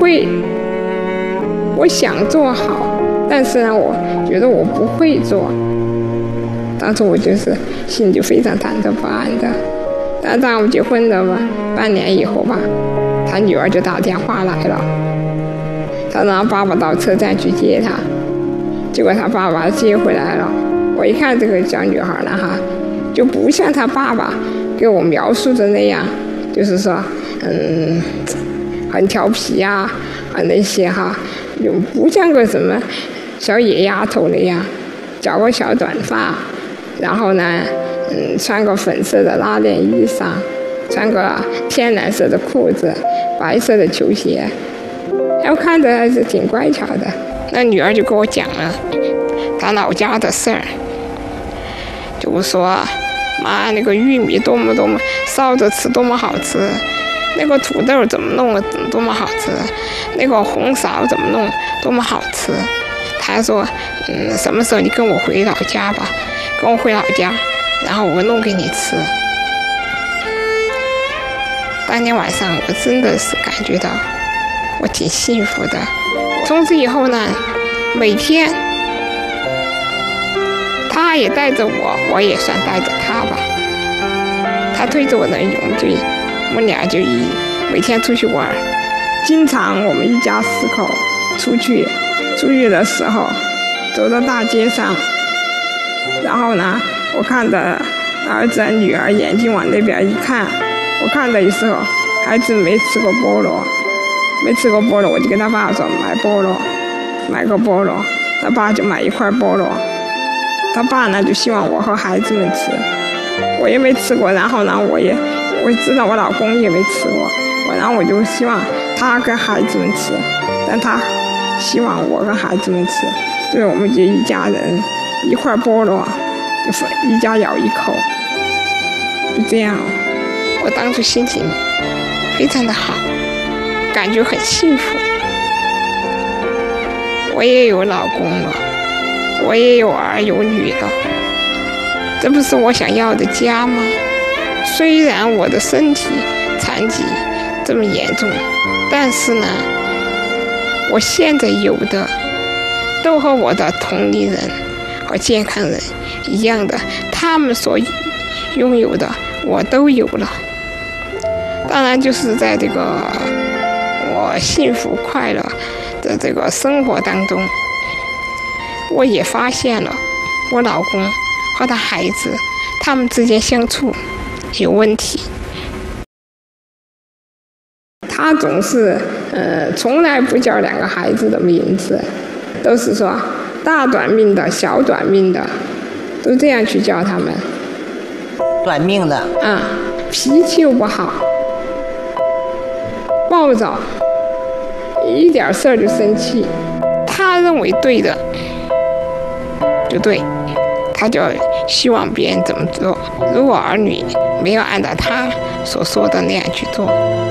会，我想做好，但是呢，我觉得我不会做。当时我就是心里就非常忐忑不安的。但当我结婚了吧，半年以后吧，他女儿就打电话来了，他让爸爸到车站去接他，结果他爸爸接回来了。我一看这个小女孩呢，就不像他爸爸给我描述的那样，就是说，很调皮呀，那些就不像个什么小野丫头那样，绞个小短发，然后呢，穿个粉色的拉链衣裳，穿个天蓝色的裤子，白色的球鞋，我看着还是挺乖巧的。那女儿就跟我讲了她老家的事儿，就说妈，那个玉米多么烧着吃多么好吃，那个土豆怎么弄多么好吃，那个红苕怎么弄多么好吃。她说什么时候你跟我回老家吧，跟我回老家，然后我弄给你吃。当天晚上我真的是感觉到我挺幸福的。从此以后呢，每天他也带着我，我也算带着他吧。他推着我的泳具，我们俩就每天出去玩。经常我们一家4口出去的时候，走到大街上，然后呢，我看着儿子女儿眼睛往那边一看，我看的时候，孩子没吃过菠萝，我就跟他爸说买个菠萝，他爸就买1块菠萝，他爸呢就希望我和孩子们吃，我也没吃过，然后呢我知道我老公也没吃过，然后我就希望他跟孩子们吃，但他希望我跟孩子们吃，所以我们就一家人1块菠萝，就是一家咬1口，就这样。我当时心情非常的好，感觉很幸福。我也有老公了，我也有儿有女了，这不是我想要的家吗？虽然我的身体残疾这么严重，但是呢，我现在有的都和我的同龄人和健康人一样的，他们所拥有的我都有了。当然就是在这个我幸福快乐的这个生活当中，我也发现了我老公和他孩子他们之间相处有问题。他总是从来不叫2个孩子的名字，都是说大短命的小短命的，都这样去叫他们。 短命的脾气又不好，暴躁，一点事儿就生气。他认为对的就对，他就希望别人怎么做。如果儿女没有按照他所说的那样去做，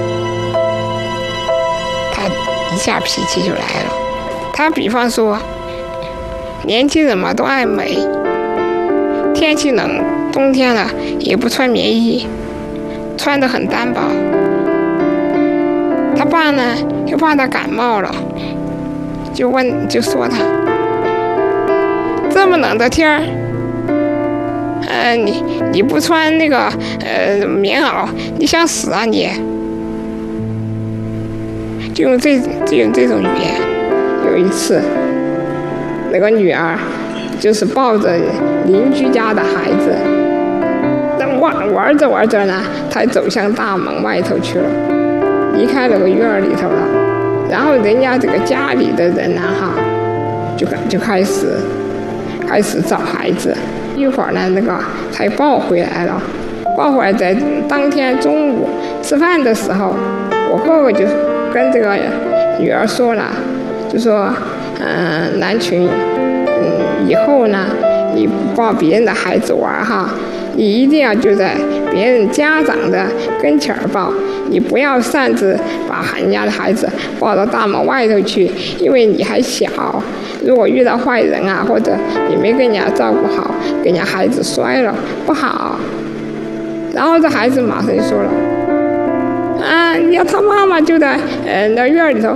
他一下脾气就来了。他比方说，年轻人嘛都爱美，天气冷，冬天了也不穿棉衣，穿得很单薄。他爸呢就怕他感冒了，就说他这么冷的天儿，你不穿那个棉袄，你想死啊你？就用这种语言。有一次，那个女儿就是抱着邻居家的孩子，玩着呢，她走向大门外头去了，离开那个院儿里头了。然后人家这个家里的人呢，就开始找孩子。一会儿呢，那个才抱回来了。抱回来在当天中午吃饭的时候，我哥哥就跟这个女儿说了，就说南群，以后呢，你抱别人的孩子玩你一定要就在别人家长的跟前儿抱，你不要擅自把人家的孩子抱到大门外头去，因为你还小，如果遇到坏人或者你没跟人家照顾好，给人家孩子摔了不好。然后这孩子马上就说了，他妈妈就在那院里头